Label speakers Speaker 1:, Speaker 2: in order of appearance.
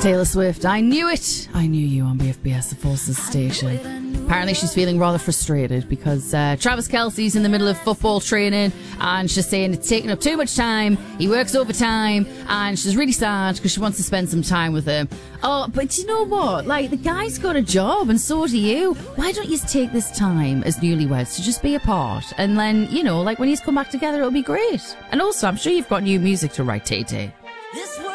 Speaker 1: Taylor Swift. I knew it. I knew you on BFBS, the Forces station. Apparently she's feeling rather frustrated because Travis Kelce's in the middle of football training and she's saying it's taking up too much time. He works overtime and she's really sad because she wants to spend some time with him. Oh, but you know what? Like, the guy's got a job and so do you. Why don't you take this time as newlyweds to just be apart? And then, you know, like when you come back together, it'll be great. And also, I'm sure you've got new music to write, Tay Tay.